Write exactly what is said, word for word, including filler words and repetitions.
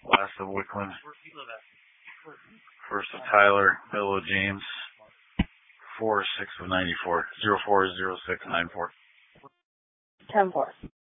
Last of Wickland. First of Tyler. Middle of James. Four six of ninety four. Zero four zero six nine four. Ten four.